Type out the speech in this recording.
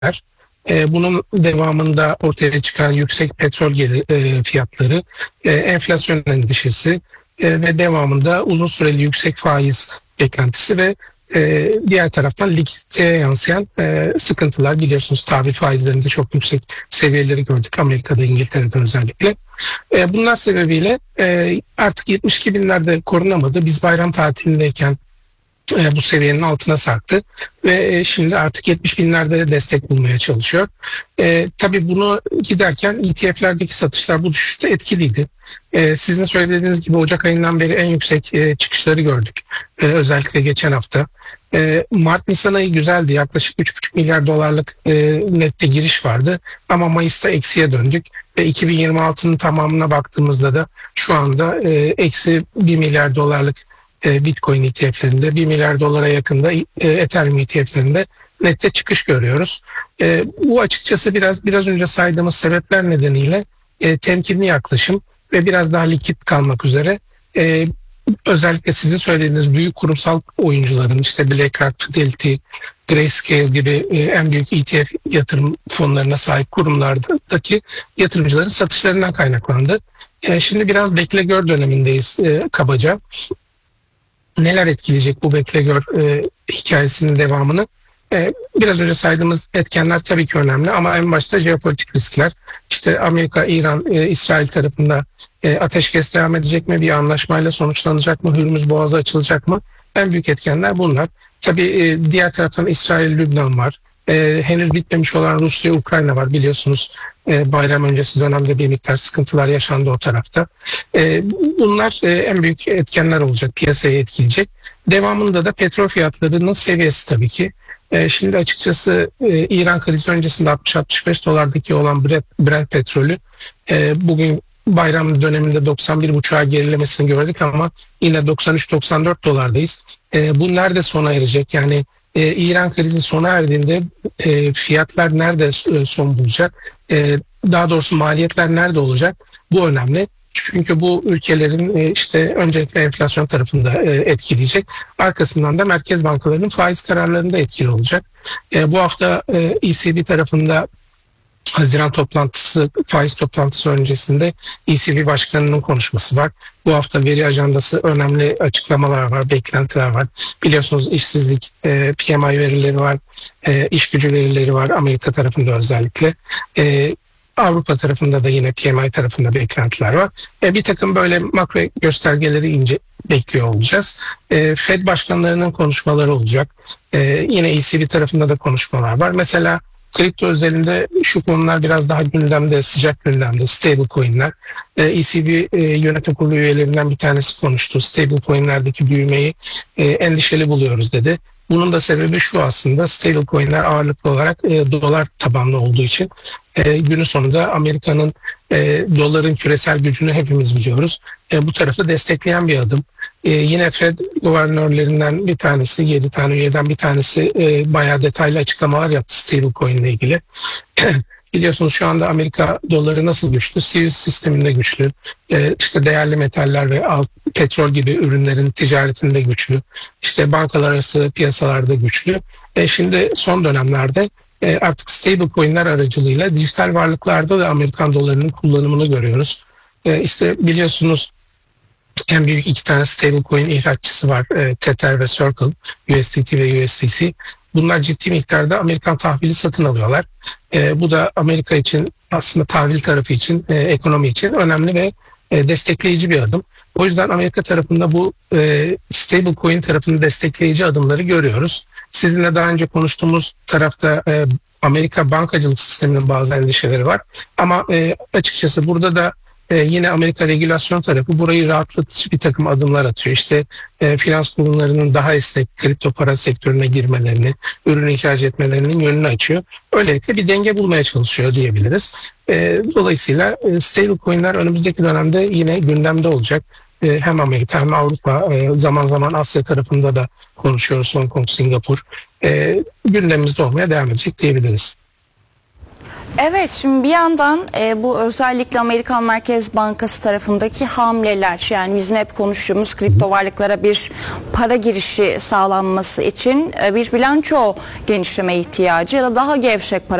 Bunun devamında ortaya çıkan yüksek petrol fiyatları, enflasyon endişesi ve devamında uzun süreli yüksek faiz beklentisi ve diğer taraftan likiditeye yansıyan sıkıntılar. Biliyorsunuz tahvil faizlerinde çok yüksek seviyeleri gördük Amerika'da, İngiltere'de özellikle. Bunlar sebebiyle artık 72 binlerde korunamadı. Biz bayram tatilindeyken bu seviyenin altına sarktı ve şimdi artık 70 binlerde destek bulmaya çalışıyor. Tabii bunu giderken ETF'lerdeki satışlar bu düşüşte etkiliydi. Sizin söylediğiniz gibi Ocak ayından beri en yüksek çıkışları gördük. Özellikle geçen hafta. Mart-Nisan ayı güzeldi. Yaklaşık 3,5 milyar dolarlık nette giriş vardı. Ama Mayıs'ta eksiye döndük. Ve 2026'nın tamamına baktığımızda da şu anda eksi 1 milyar dolarlık Bitcoin ETF'lerinde, 1 milyar dolara yakında Ethereum ETF'lerinde nette çıkış görüyoruz. Bu açıkçası biraz önce saydığımız sebepler nedeniyle temkinli yaklaşım ve biraz daha likit kalmak üzere özellikle sizin söylediğiniz büyük kurumsal oyuncuların, işte BlackRock, Fidelity, Grayscale gibi en büyük ETF yatırım fonlarına sahip kurumlardaki yatırımcıların satışlarından kaynaklandı. Şimdi biraz bekle gör dönemindeyiz kabaca. Neler etkileyecek bu bekle gör hikayesinin devamını? Biraz önce saydığımız etkenler tabii ki önemli ama en başta jeopolitik riskler. İşte Amerika, İran, İsrail tarafında ateşkes devam edecek mi? Bir anlaşmayla sonuçlanacak mı? Hürmüz Boğazı açılacak mı? En büyük etkenler bunlar. Tabii diğer taraftan İsrail, Lübnan var. Henüz bitmemiş olan Rusya, Ukrayna var. Biliyorsunuz bayram öncesi dönemde bir miktar sıkıntılar yaşandı o tarafta. Bunlar en büyük etkenler olacak, piyasayı etkileyecek. Devamında da petrol fiyatlarının seviyesi tabii ki. Şimdi açıkçası İran krizi öncesinde 60-65 dolardaki olan Brent petrolü bugün bayram döneminde 91,5'a gerilemesini gördük ama yine 93-94 dolardayız. Bu nerede sona erecek? Yani İran krizi sona erdiğinde fiyatlar nerede son bulacak? Daha doğrusu maliyetler nerede olacak? Bu önemli. Çünkü bu ülkelerin işte öncelikle enflasyon tarafında etkileyecek. Arkasından da merkez bankalarının faiz kararlarında etkili olacak. Bu hafta ECB tarafında Haziran faiz toplantısı öncesinde ECB Başkanı'nın konuşması var. Bu hafta veri ajandası, önemli açıklamalar var, beklentiler var. Biliyorsunuz işsizlik, PMI verileri var, iş gücü verileri var Amerika tarafında özellikle. Avrupa tarafında da yine PMI tarafında beklentiler var. Bir takım böyle makro göstergeleri bekliyor olacağız. Fed başkanlarının konuşmaları olacak. Yine ECB tarafında da konuşmalar var. Mesela kripto özelinde şu konular biraz daha gündemde, sıcak gündemde. Stable coin'ler. ECB yönetim kurulu üyelerinden bir tanesi konuştu. Stable coin'lerdeki büyümeyi endişeli buluyoruz dedi. Bunun da sebebi şu aslında, stable coin'ler ağırlıklı olarak dolar tabanlı olduğu için günün sonunda Amerika'nın doların küresel gücünü hepimiz biliyoruz. Bu tarafı destekleyen bir adım. Yine Fed guvernörlerinden bir tanesi, 7 tane üyeden bir tanesi bayağı detaylı açıklamalar yaptı stable coin ile ilgili. Biliyorsunuz şu anda Amerika doları nasıl güçlü? Swift sisteminde güçlü. İşte değerli metaller ve petrol gibi ürünlerin ticaretinde güçlü. İşte bankalar arası piyasalarda güçlü. Şimdi son dönemlerde artık stable coin'ler aracılığıyla dijital varlıklarda da Amerikan dolarının kullanımını görüyoruz. İşte biliyorsunuz en büyük 2 tane stablecoin ihraççısı var. Tether ve Circle, USDT ve USDC. Bunlar ciddi miktarda Amerikan tahvili satın alıyorlar. Bu da Amerika için, aslında tahvil tarafı için, ekonomi için önemli ve destekleyici bir adım. O yüzden Amerika tarafında bu stablecoin tarafını destekleyici adımları görüyoruz. Sizinle daha önce konuştuğumuz tarafta Amerika bankacılık sisteminin bazı endişeleri var. Ama açıkçası burada da yine Amerika regülasyon tarafı burayı rahatlatıcı bir takım adımlar atıyor. İşte finans kurumlarının daha esnek kripto para sektörüne girmelerini, ürün ihraç etmelerinin yönünü açıyor. Öylelikle bir denge bulmaya çalışıyor diyebiliriz. Dolayısıyla stablecoin'ler önümüzdeki dönemde yine gündemde olacak. Hem Amerika hem Avrupa, zaman zaman Asya tarafında da konuşuyoruz. Hong Kong, Singapur gündemimizde olmaya devam edecek diyebiliriz. Evet, şimdi bir yandan bu özellikle Amerikan Merkez Bankası tarafındaki hamleler, yani bizim hep konuştuğumuz kripto varlıklara bir para girişi sağlanması için bir bilanço genişleme ihtiyacı ya da daha gevşek para